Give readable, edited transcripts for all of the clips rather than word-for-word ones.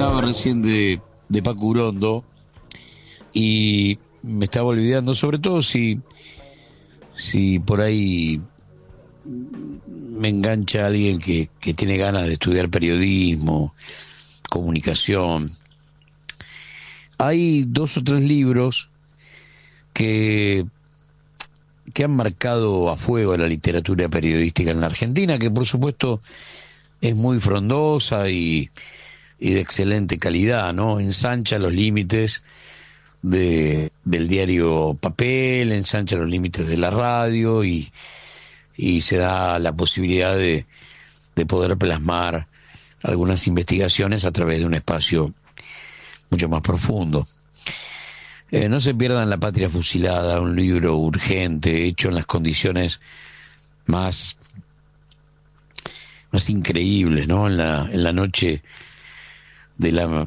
hablaba recién de Paco Urondo y me estaba olvidando, sobre todo si por ahí me engancha alguien que tiene ganas de estudiar periodismo, comunicación. Hay 2 o 3 libros que han marcado a fuego la literatura periodística en la Argentina, que por supuesto es muy frondosa y de excelente calidad, ¿no? Ensancha los límites del diario papel, ensancha los límites de la radio y se da la posibilidad de poder plasmar algunas investigaciones a través de un espacio mucho más profundo. No se pierdan La Patria Fusilada, un libro urgente, hecho en las condiciones más increíbles, ¿no? En la noche del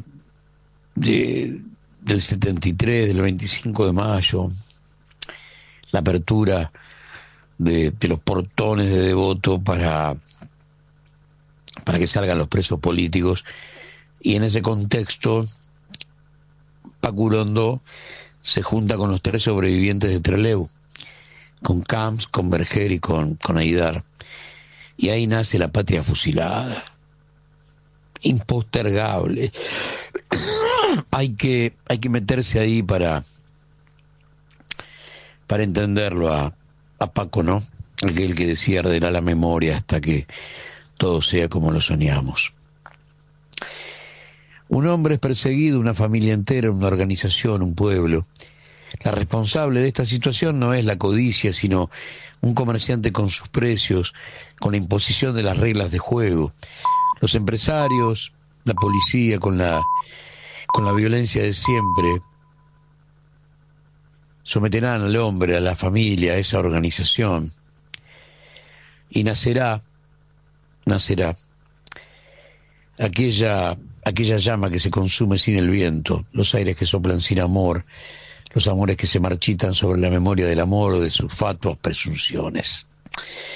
73, del 25 de mayo, la apertura de los portones de Devoto para que salgan los presos políticos, y en ese contexto Paco Urondo se junta con los 3 sobrevivientes de Trelew, con Camps, con Berger y con Aidar, y ahí nace La Patria Fusilada, impostergable. Hay que meterse ahí para entenderlo a Paco, ¿no? Aquel que decía: arderá la memoria hasta que todo sea como lo soñamos. Un hombre es perseguido, una familia entera, una organización, un pueblo. La responsable de esta situación no es la codicia, sino un comerciante con sus precios, con la imposición de las reglas de juego. Los empresarios, la policía, con la violencia de siempre, someterán al hombre, a la familia, a esa organización, y nacerá aquella llama que se consume sin el viento, los aires que soplan sin amor, los amores que se marchitan sobre la memoria del amor o de sus fatuas presunciones.